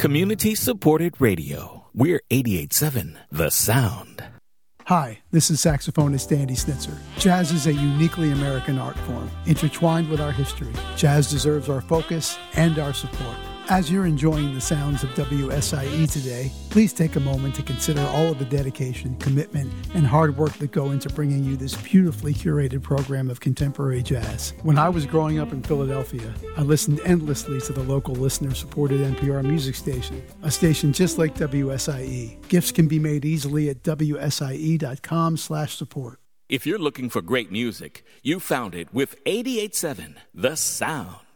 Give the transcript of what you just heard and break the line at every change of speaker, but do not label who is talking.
Community-supported radio. We're 88.7 The Sound.
Hi, this is saxophonist Andy Snitzer. Jazz is a uniquely American art form, intertwined with our history. Jazz deserves our focus and our support. As you're enjoying the sounds of WSIE today, please take a moment to consider all of the dedication, commitment, and hard work that go into bringing you this beautifully curated program of contemporary jazz. When I was growing up in Philadelphia, I listened endlessly to the local listener-supported NPR music station, a station just like WSIE. Gifts can be made easily at wsie.com/support.
If you're looking for great music, you found it with 88.7 The Sound.